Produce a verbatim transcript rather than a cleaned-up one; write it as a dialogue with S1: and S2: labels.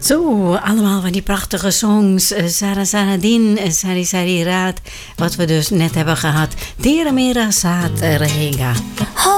S1: Zo, allemaal van die prachtige songs. Uh, Sarah Saradin, uh, Sari Sari Raad. Wat we dus net hebben gehad. Tera Mera Saat Rehenga.